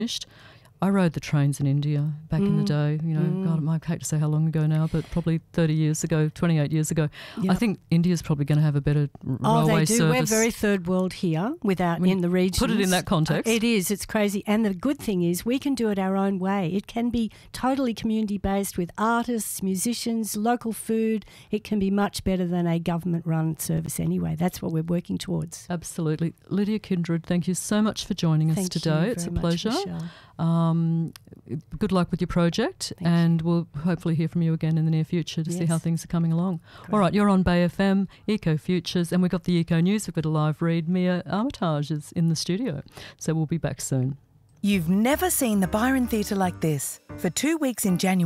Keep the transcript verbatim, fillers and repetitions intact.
finished. I rode the trains in India back mm. in the day. You know, mm. God, I hate to say how long ago now, but probably thirty years ago, twenty-eight years ago. Yep. I think India's probably going to have a better r- oh, railway service. service. Oh, they do. We're very third world here, without when in the regions. Put it in that context. Uh, it is. It's crazy. And the good thing is we can do it our own way. It can be totally community-based with artists, musicians, local food. It can be much better than a government-run service anyway. That's what we're working towards. Absolutely. Lydia Kindred, thank you so much for joining us thank today. You it's very a pleasure. Much, Michelle. Um, good luck with your project, Thank and you. we'll hopefully hear from you again in the near future to yes. see how things are coming along. Great. All right, you're on Bay F M, Eco Futures, and we've got the Eco News. We've got a live read. Mia Armitage is in the studio, so we'll be back soon. You've never seen the Byron Theatre like this. For two weeks in January,